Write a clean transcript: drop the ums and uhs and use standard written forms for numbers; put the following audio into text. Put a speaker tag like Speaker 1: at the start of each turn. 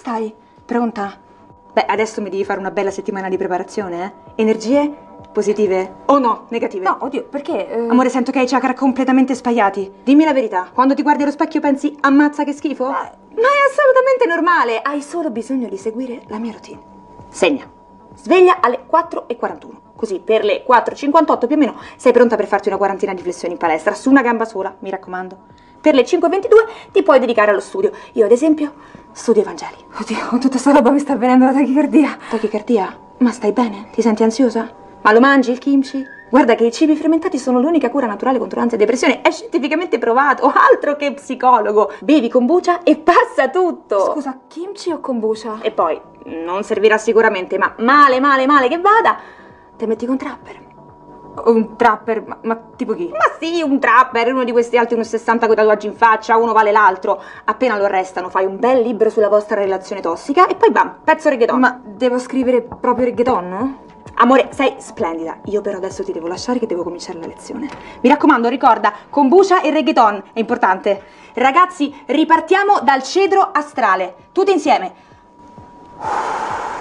Speaker 1: stai? Pronta? Beh, adesso mi devi fare una bella settimana di preparazione, eh? Energie positive o no, negative?
Speaker 2: No, oddio, perché?
Speaker 1: Amore, sento che hai i chakra completamente spaiati. Dimmi la verità, quando ti guardi allo specchio pensi ammazza che schifo? Ma è assolutamente normale, hai solo bisogno di seguire la mia routine. Segna. Sveglia alle 4:41. Così per le 4:58 più o meno sei pronta per farti una quarantina di flessioni in palestra, su una gamba sola, mi raccomando. Per le 5:22 ti puoi dedicare allo studio. Io, ad esempio, studio i Vangeli.
Speaker 2: Oddio, tutta sta roba mi sta venendo la tachicardia.
Speaker 1: Tachicardia? Ma stai bene? Ti senti ansiosa? Ma lo mangi il kimchi? Guarda che i cibi fermentati sono l'unica cura naturale contro ansia e depressione. È scientificamente provato, altro che psicologo. Bevi kombucha e passa tutto.
Speaker 2: Scusa, kimchi o kombucha?
Speaker 1: E poi, non servirà sicuramente, ma male che vada, te metti con trapper.
Speaker 2: Un trapper? Ma tipo chi?
Speaker 1: Ma sì, un trapper, uno di questi alti 1,60 con tatuaggi in faccia, uno vale l'altro. Appena lo arrestano fai un bel libro sulla vostra relazione tossica e poi bam, pezzo reggaeton.
Speaker 2: Ma devo scrivere proprio reggaeton, no?
Speaker 1: Amore, sei splendida. Io però adesso ti devo lasciare che devo cominciare la lezione. Mi raccomando, ricorda, kombucha e reggaeton, è importante. Ragazzi, ripartiamo dal cedro astrale. Tutti insieme.